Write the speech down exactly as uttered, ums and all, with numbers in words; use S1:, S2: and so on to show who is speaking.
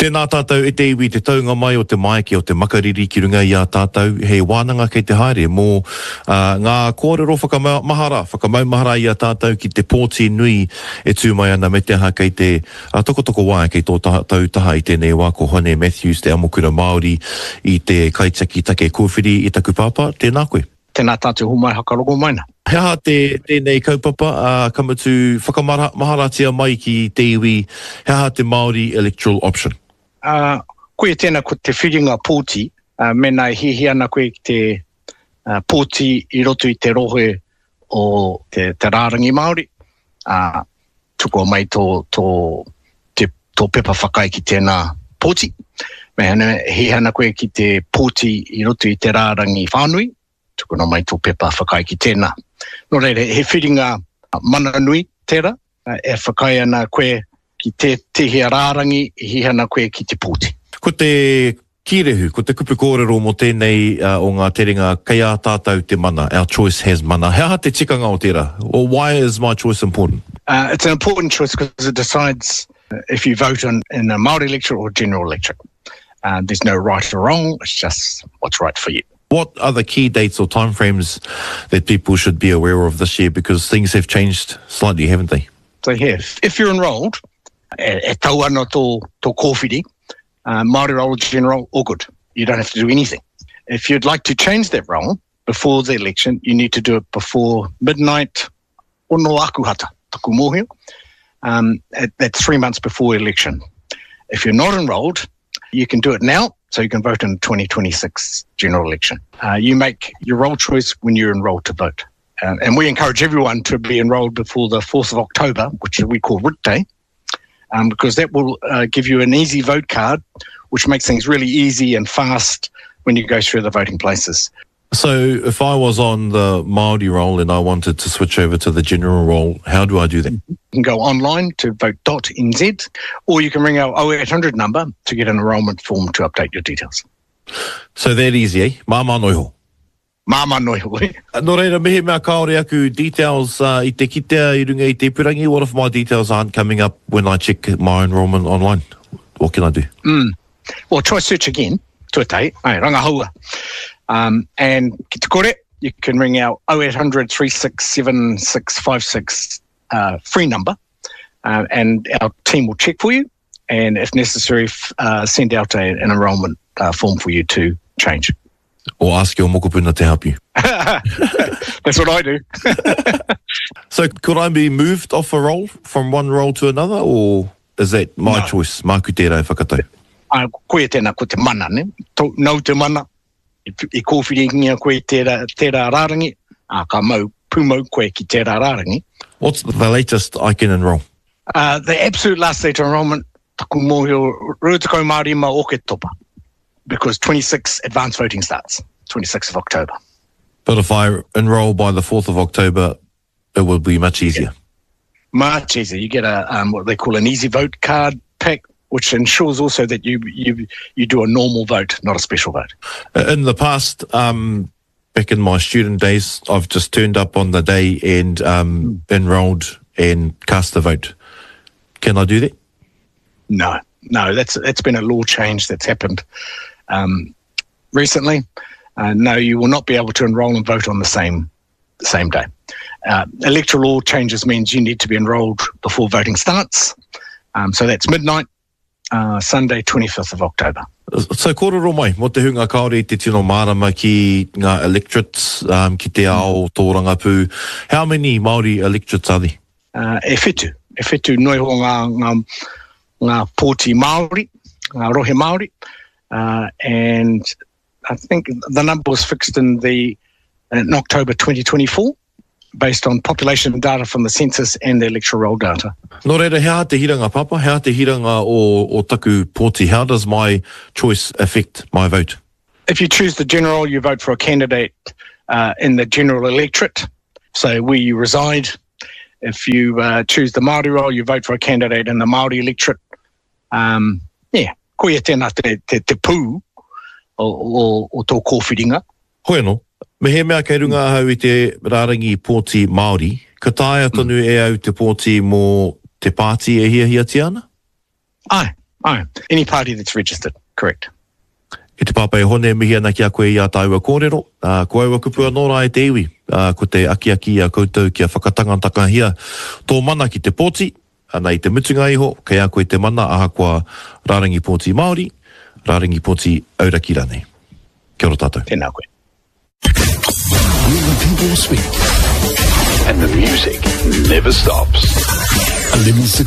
S1: Tēnā tātou e te iwi te taunga mai o te maiki o te makariri ki runga i a tātou. Hei wānanga kei te haere mō uh, ngā kōrero whakamahara, whakamaumahara i a tātou ki te pōti nui e tū mai ana me te aha kei te uh, tokotoko wā kei tō tātou taha i tēnei wā ko Hone Matthews, te amokura Māori i te kaitaki take kōwhiri i taku pāpā. Tēnā koe.
S2: Tēnā tātou humai hakarogo maina.
S1: He aha te, tēnei kaupapa, uh, kamatu whakamaharatia mai ki te iwi, he aha te Māori electoral option?
S2: Uh, koe tēnā ko te whiringa pōti, uh, mena hihi ana koe te uh, pōti i roto i te rohe o te, te rārangi Māori. Uh, tuko mai tō, tō, te, tō pepa whakai ki tēnā pōti. Me hana hihi ana koe ki te pōti i roto i te rārangi whānui. Tuko no mai tō pepa whakai ki tēnā. Nō reire, he whiringa mana nui tērā, uh, e whakai ana koe ki te tehia rārangi, hi hana koe ki te pōti.
S1: Ko te kirehu, ko te kupu kōrero mo tēnei uh, o ngā teringa, kei a tātou te mana, our choice has mana. He aha te tikanga o tērā? Or why is my choice important?
S2: Uh, it's an important choice because it decides if you vote on, in a Māori electorate or general electorate. Uh, there's no right or wrong, it's just what's right for you.
S1: What are the key dates or timeframes that people should be aware of this year? Because things have changed slightly, haven't they?
S2: They have. If you're enrolled, e, e tau ana tō, tō kōwhiri, uh, Māori role general, all good. You don't have to do anything. If you'd like to change that role before the election, you need to do it before midnight ono akuhata, taku mōhio. Um, that's three months before election. If you're not enrolled, you can do it now, so you can vote in the twenty twenty-six general election. Uh, you make your role choice when you're enrolled to vote. Uh, and we encourage everyone to be enrolled before the fourth of October, which we call Writ Day, um, because that will uh, give you an easy vote card, which makes things really easy and fast when you go through the voting places.
S1: So if I was on the Māori roll and I wanted to switch over to the general roll, how do I do that?
S2: You can go online to vote dot n z, or you can ring our oh eight hundred number to get an enrolment form to update your details.
S1: So that easy, eh? Māma noiho.
S2: Māma noiho, eh?
S1: Nō reira, mehe mea kaore aku details uh, i te kitea i runga i te purangi. What if my details aren't coming up when I check my enrolment online? What can I do?
S2: Mm. Well, try search again. Tuatai, ai, rangahaua. Um, and ki te kore, you can ring our oh eight hundred, three six seven, six five six uh, free number, uh, and our team will check for you, and if necessary, f- uh, send out a, an enrolment uh, form for you to change.
S1: Or ask your mokopuna to help you.
S2: That's what I do.
S1: So could I be moved off a role from one role to another, or is that my
S2: No.
S1: choice? Māku tērā e whakatau.
S2: Uh, koe tēnā ko te mana, ne? Tō, nau te mana, i, i kōwhiringia koe tērā, tērā rārangi, a ka mau pūmau koe ki tērā rārangi.
S1: What's the latest I can enroll?
S2: Uh, the absolute last date of enrolment, taku mōhio, rutakau Māori ma oke topa, because twenty-six advance voting starts, twenty-sixth of October.
S1: But if I enroll by the fourth of October, it will be much easier.
S2: Much easier. You get a um, what they call an easy vote card pack, which ensures also that you you you do a normal vote, not a special vote.
S1: In the past, um, back in my student days, I've just turned up on the day and um, mm. enrolled and cast a vote. Can I do that?
S2: No, no. That's that's been a law change that's happened um, recently. Uh, no, you will not be able to enrol and vote on the same the same day. Uh, electoral law changes means you need to be enrolled before voting starts. Um, so that's midnight. Uh, Sunday, twenty-fifth of October.
S1: So, kōrero mai, mo te hunga kaore i te tino marama ki ngā electorates, um, ki te ao tō rangapū. How many Māori electorates are there?
S2: Uh, e whetu. E whetu noi ho ngā, ngā, ngā pōti Māori, ngā rohe Māori. Uh, and I think the number was fixed in, the, in October twenty twenty-four. Based on population data from the census and the electoral roll data.
S1: Nō reira, hea te hiranga papa, hea te hiranga o, o taku pōti. How does my choice affect my vote?
S2: If you choose the general, you vote for a candidate uh, in the general electorate, so where you reside. If you uh, choose the Māori role, you vote for a candidate in the Māori electorate. Um, yeah, koia tēnā te, te, te pū o, o, o tō kōwhiringa.
S1: Hoi anō. Me he mea kei runga hau i te rārangi pōti Māori, ka tae atonu mm. e au te pōti mō te pāti e hia hia te ana?
S2: Ai, Oh, any party that's registered, correct.
S1: E te pāpai hone mihi ana ki a koe i a tāua kōrero. Uh, ko aua kupua nō rā e te iwi. Uh, ko te aki aki a koutou ki a whakatangataka hia. Tō mana ki te pōti, ana i te mutunga iho, kei a koe te mana aha kua Rārangi Pōti Māori, Rārangi Pōti Auraki rānei. Kia ora tātou.
S2: Tēnā koe.
S3: When the people speak and the music never stops. eleven